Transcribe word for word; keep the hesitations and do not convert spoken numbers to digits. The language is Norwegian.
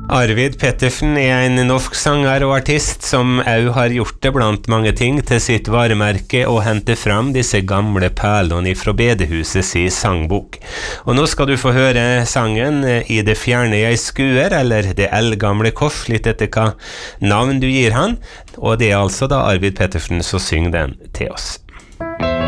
Arvid Pettersen er en norsk sanger og artist som også har gjort det blant mange ting til sitt varemerke og hente fram disse gamle perlene fra bedehuset si sangbok. Og nå skal du få høre sangen I det fjerne jeg skuer, eller Det eldgamle kors, litt etter hva navn du gir han, og det er altså da Arvid Pettersen som synger den til oss.